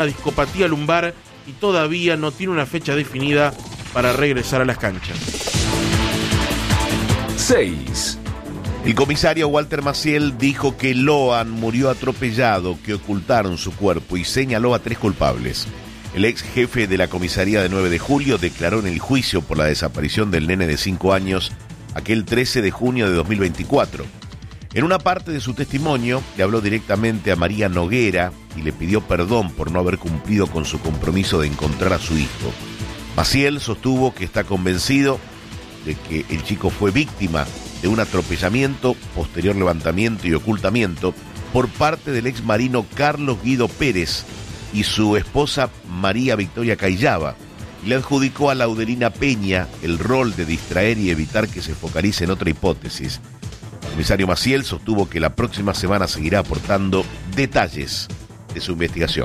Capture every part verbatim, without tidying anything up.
discopatía lumbar y todavía no tiene una fecha definida para regresar a las canchas. seis. El comisario Walter Maciel dijo que Loan murió atropellado, que ocultaron su cuerpo y señaló a tres culpables. El ex jefe de la comisaría de nueve de julio declaró en el juicio por la desaparición del nene de cinco años aquel trece de junio de dos mil veinticuatro. En una parte de su testimonio le habló directamente a María Noguera y le pidió perdón por no haber cumplido con su compromiso de encontrar a su hijo. Maciel sostuvo que está convencido de que el chico fue víctima de un atropellamiento, posterior levantamiento y ocultamiento por parte del ex marino Carlos Guido Pérez y su esposa María Victoria Cayaba, y le adjudicó a Laudelina Peña el rol de distraer y evitar que se focalice en otra hipótesis. El comisario Maciel sostuvo que la próxima semana seguirá aportando detalles de su investigación.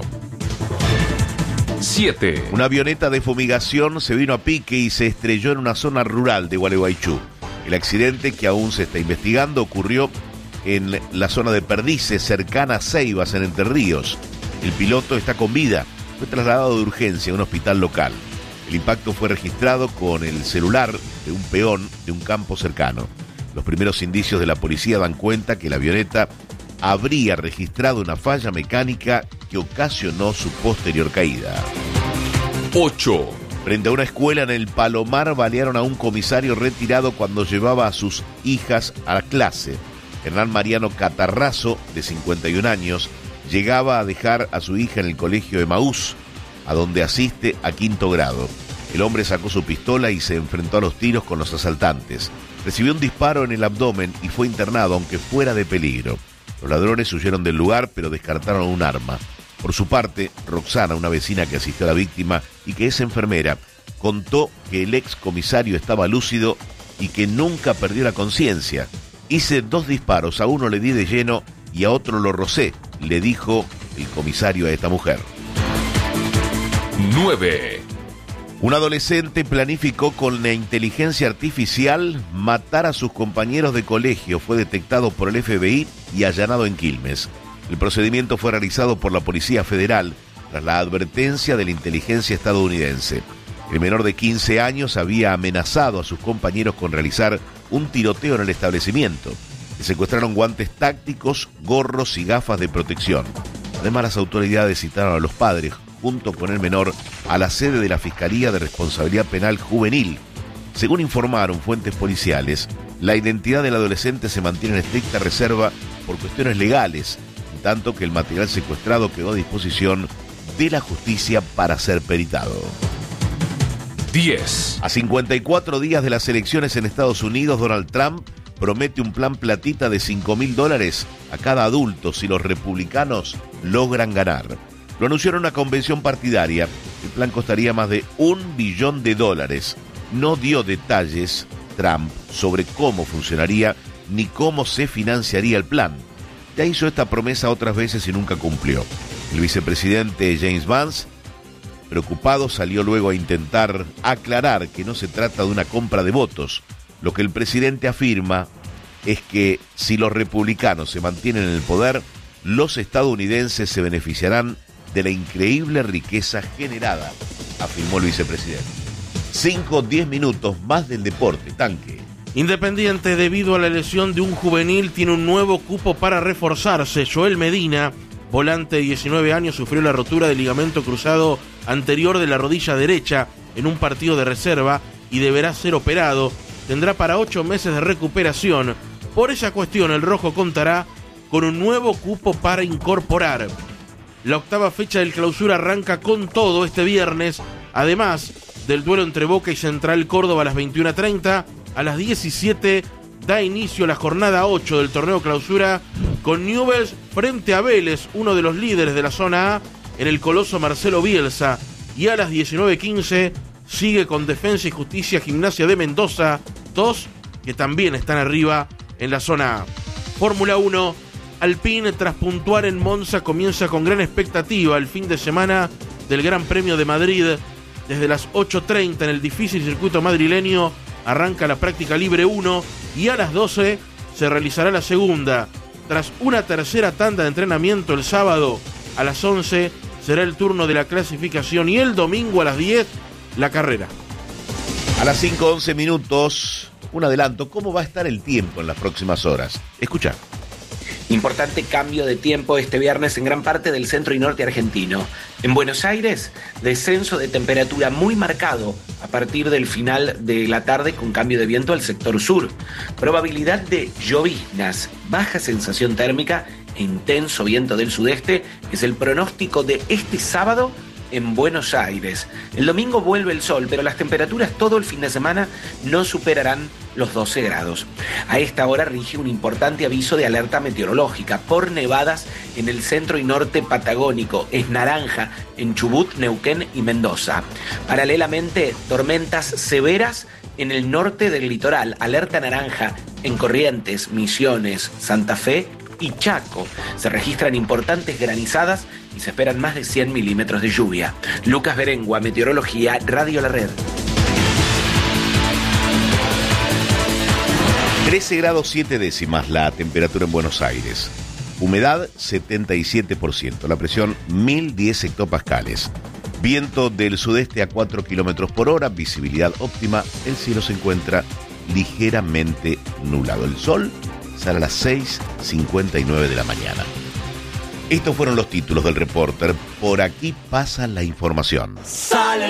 siete. Una avioneta de fumigación se vino a pique y se estrelló en una zona rural de Gualeguaychú. El accidente, que aún se está investigando, ocurrió en la zona de Perdices, cercana a Ceibas, en Entre Ríos. El piloto está con vida. Fue trasladado de urgencia a un hospital local. El impacto fue registrado con el celular de un peón de un campo cercano. Los primeros indicios de la policía dan cuenta que la avioneta habría registrado una falla mecánica que ocasionó su posterior caída. ocho. Frente a una escuela en el Palomar balearon a un comisario retirado cuando llevaba a sus hijas a la clase. Hernán Mariano Catarrazo, de cincuenta y un años, llegaba a dejar a su hija en el colegio Emaús, a donde asiste a quinto grado. El hombre sacó su pistola y se enfrentó a los tiros con los asaltantes. Recibió un disparo en el abdomen y fue internado, aunque fuera de peligro. Los ladrones huyeron del lugar, pero descartaron un arma. Por su parte, Roxana, una vecina que asistió a la víctima y que es enfermera, contó que el ex comisario estaba lúcido y que nunca perdió la conciencia. Hice dos disparos, a uno le di de lleno y a otro lo rocé, le dijo el comisario a esta mujer. nueve. Un adolescente planificó con la inteligencia artificial matar a sus compañeros de colegio. Fue detectado por el F B I y allanado en Quilmes. El procedimiento fue realizado por la Policía Federal tras la advertencia de la inteligencia estadounidense. El menor de quince años había amenazado a sus compañeros con realizar un tiroteo en el establecimiento. Le secuestraron guantes tácticos, gorros y gafas de protección. Además, las autoridades citaron a los padres, junto con el menor, a la sede de la Fiscalía de Responsabilidad Penal Juvenil. Según informaron fuentes policiales, la identidad del adolescente se mantiene en estricta reserva por cuestiones legales, en tanto que el material secuestrado quedó a disposición de la justicia para ser peritado. diez. A cincuenta y cuatro días de las elecciones en Estados Unidos, Donald Trump promete un plan platita de cinco mil dólares a cada adulto si los republicanos logran ganar. Lo anunció en una convención partidaria. El plan costaría más de un billón de dólares. No dio detalles Trump sobre cómo funcionaría ni cómo se financiaría el plan. Ya hizo esta promesa otras veces y nunca cumplió. El vicepresidente James Vance, preocupado, salió luego a intentar aclarar que no se trata de una compra de votos. Lo que el presidente afirma es que si los republicanos se mantienen en el poder, los estadounidenses se beneficiarán de la increíble riqueza generada, afirmó el vicepresidente. Cinco, diez minutos más del deporte, Tanque. Independiente, debido a la lesión de un juvenil, tiene un nuevo cupo para reforzarse. Joel Medina, volante de diecinueve años, sufrió la rotura del ligamento cruzado anterior de la rodilla derecha en un partido de reserva y deberá ser operado. Tendrá para ocho meses de recuperación. Por esa cuestión, el rojo contará con un nuevo cupo para incorporar. La octava fecha del Clausura arranca con todo este viernes, además del duelo entre Boca y Central Córdoba a las veintiuna treinta. A las diecisiete da inicio la jornada ocho del torneo Clausura con Newell's frente a Vélez, uno de los líderes de la zona A, en el Coloso Marcelo Bielsa. Y a las diecinueve quince sigue con Defensa y Justicia Gimnasia de Mendoza, dos que también están arriba en la zona A. Fórmula uno, Alpine, tras puntuar en Monza, comienza con gran expectativa el fin de semana del Gran Premio de Madrid. Desde las ocho treinta en el difícil circuito madrileño arranca la práctica libre uno y a las doce se realizará la segunda. Tras una tercera tanda de entrenamiento el sábado, a las once será el turno de la clasificación y el domingo a las diez, la carrera. A las cinco once minutos, un adelanto, ¿cómo va a estar el tiempo en las próximas horas? Escucha. Importante cambio de tiempo este viernes en gran parte del centro y norte argentino. En Buenos Aires, descenso de temperatura muy marcado a partir del final de la tarde con cambio de viento al sector sur. Probabilidad de lloviznas, baja sensación térmica e intenso viento del sudeste es el pronóstico de este sábado en Buenos Aires. El domingo vuelve el sol, pero las temperaturas todo el fin de semana no superarán los doce grados. A esta hora rige un importante aviso de alerta meteorológica por nevadas en el centro y norte patagónico. Es naranja en Chubut, Neuquén y Mendoza. Paralelamente, tormentas severas en el norte del litoral. Alerta naranja en Corrientes, Misiones, Santa Fe y Chaco. Se registran importantes granizadas y se esperan más de cien milímetros de lluvia. Lucas Berengua, Meteorología, Radio La Red. trece grados siete décimas la temperatura en Buenos Aires. Humedad setenta y siete por ciento. La presión mil diez hectopascales. Viento del sudeste a cuatro kilómetros por hora. Visibilidad óptima. El cielo se encuentra ligeramente nublado. El sol sale a las seis cincuenta y nueve de la mañana. Estos fueron los títulos del Reporter. Por aquí pasa la información. Sale